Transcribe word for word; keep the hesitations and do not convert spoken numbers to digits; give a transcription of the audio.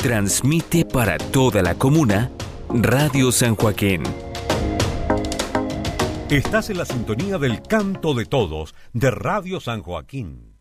Transmite para toda la comuna Radio San Joaquín. Estás en la sintonía del Canto de Todos de Radio San Joaquín.